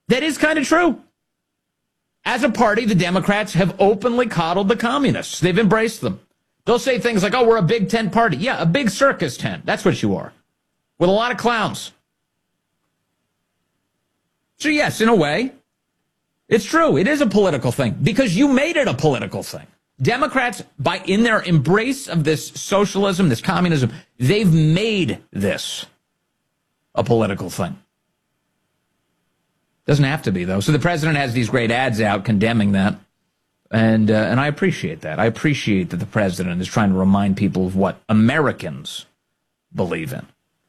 That is kind of true. As a party, the Democrats have openly coddled the communists. They've embraced them. They'll say things like, oh, we're a big tent party. Yeah, a big circus tent. That's what you are. With a lot of clowns. So yes, in a way, it's true. It is a political thing because you made it a political thing. Democrats, in their embrace of this socialism, this communism, they've made this a political thing. Doesn't have to be, though. So the president has these great ads out condemning that. And I appreciate that. I appreciate that the president is trying to remind people of what Americans believe in.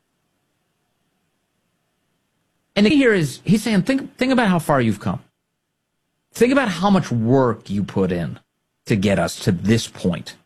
And the key here is, he's saying, think about how far you've come. Think about how much work you put in to get us to this point.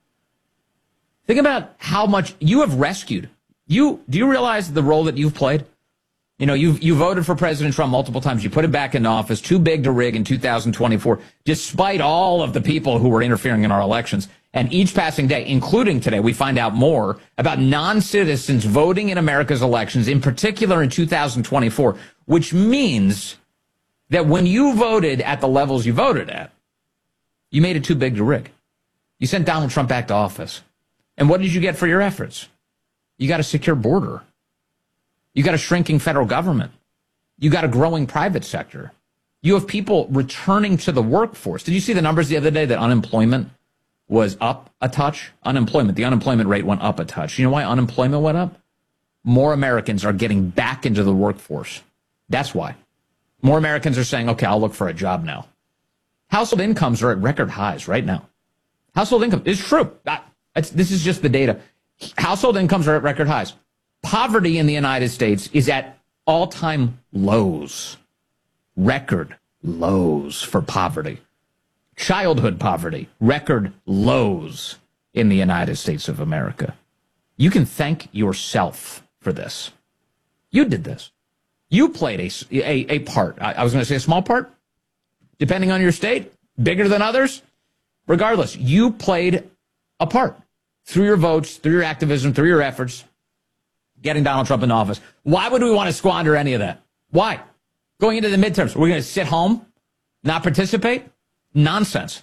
Think about how much you have rescued. Do you realize the role that you've played? You know, you voted for President Trump multiple times. You put him back in office, too big to rig in 2024, despite all of the people who were interfering in our elections. And each passing day, including today, we find out more about non-citizens voting in America's elections, in particular in 2024, which means that when you voted at the levels you voted at, you made it too big to rig. You sent Donald Trump back to office. And what did you get for your efforts? You got a secure border. You got a shrinking federal government. You got a growing private sector. You have people returning to the workforce. Did you see the numbers the other day that unemployment was up a touch? The unemployment rate went up a touch. You know why unemployment went up? More Americans are getting back into the workforce. That's why. More Americans are saying, okay, I'll look for a job now. Household incomes are at record highs right now. Household income is true. This is just the data. Household incomes are at record highs. Poverty in the United States is at all-time lows. Record lows for poverty. Childhood poverty, record lows in the United States of America. You can thank yourself for this. You did this. You played a part. I was going to say a small part, depending on your state, bigger than others. Regardless, you played a part through your votes, through your activism, through your efforts, getting Donald Trump in office. Why would we want to squander any of that? Why? Going into the midterms, we're going to sit home, not participate? Nonsense.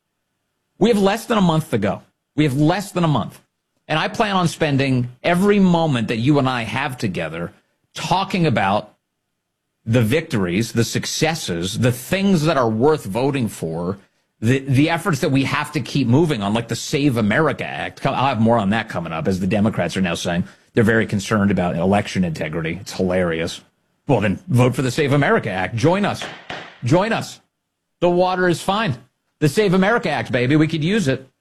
We have less than a month to go. We have less than a month. And I plan on spending every moment that you and I have together talking about the victories, the successes, the things that are worth voting for, the efforts that we have to keep moving on, like the Save America Act. I'll have more on that coming up, as the Democrats are now saying they're very concerned about election integrity. It's hilarious. Well, then vote for the Save America Act. Join us. Join us. The water is fine. The Save America Act, baby. We could use it.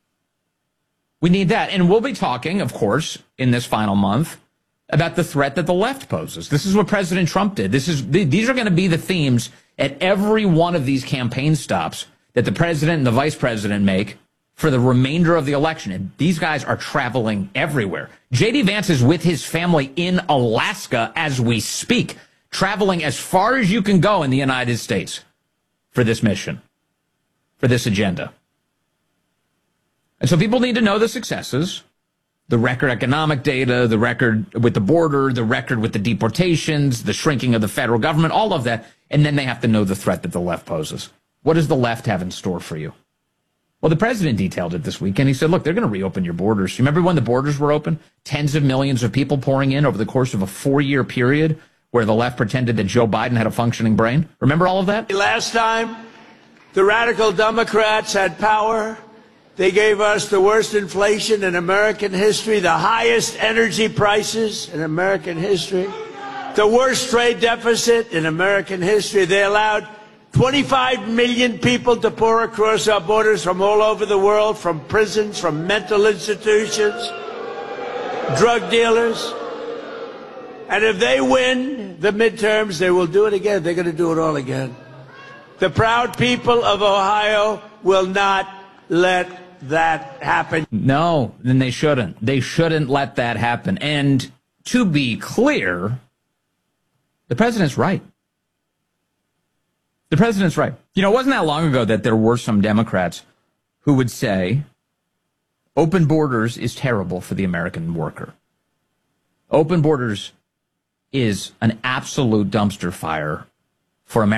We need that. And we'll be talking, of course, in this final month about the threat that the left poses. This is what President Trump did. These are going to be the themes at every one of these campaign stops that the president and the vice president make for the remainder of the election. And these guys are traveling everywhere. J.D. Vance is with his family in Alaska as we speak, traveling as far as you can go in the United States for this mission, for this agenda. And so people need to know the successes, the record economic data, the record with the border, the record with the deportations, the shrinking of the federal government, all of that. And then they have to know the threat that the left poses. What does the left have in store for you? Well, the president detailed it this weekend. He said, look, they're going to reopen your borders. You remember when the borders were open? Tens of millions of people pouring in over the course of a 4-year period where the left pretended that Joe Biden had a functioning brain. Remember all of that? Last time, the radical Democrats had power. They gave us the worst inflation in American history, the highest energy prices in American history, the worst trade deficit in American history. They allowed 25 million people to pour across our borders from all over the world, from prisons, from mental institutions, drug dealers. And if they win the midterms, they will do it again. They're going to do it all again. The proud people of Ohio will not let that happen. No, then they shouldn't. They shouldn't let that happen. And to be clear, the president's right. The president's right. You know, it wasn't that long ago that there were some Democrats who would say open borders is terrible for the American worker. Open borders is an absolute dumpster fire for America.